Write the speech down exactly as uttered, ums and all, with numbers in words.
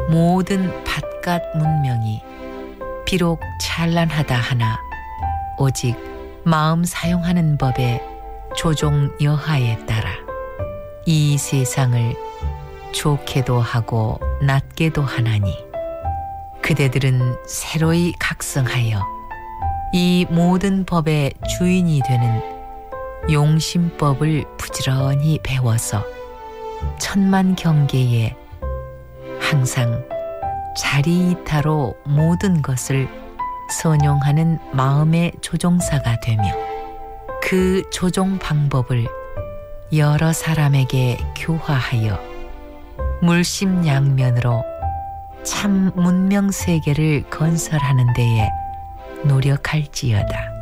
모든 바깥 문명이 비록 찬란하다 하나 오직 마음 사용하는 법의 조종 여하에 따라 이 세상을 좋게도 하고 낮게도 하나니 그대들은 새로이 각성하여 이 모든 법의 주인이 되는 용심법을 부지런히 배워서 천만 경계에 항상 자리이타로 모든 것을 선용하는 마음의 조종사가 되며 그 조종 방법을 여러 사람에게 교화하여 물심양면으로 참 문명 세계를 건설하는 데에 노력할지어다.